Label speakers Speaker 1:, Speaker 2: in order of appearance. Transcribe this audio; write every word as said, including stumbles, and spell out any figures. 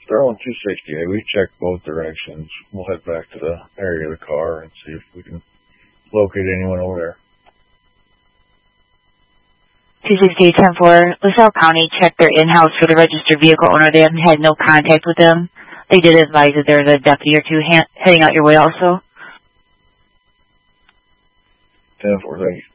Speaker 1: They're on two sixty-eight. We checked both directions. We'll head back to the area of the car and see if we can locate anyone over there.
Speaker 2: two sixty-eight ten four, LaSalle County checked their in-house for the registered vehicle owner. They haven't had no contact with them. They did advise that there's a deputy or two ha- heading out your way also.
Speaker 1: ten four, thank you.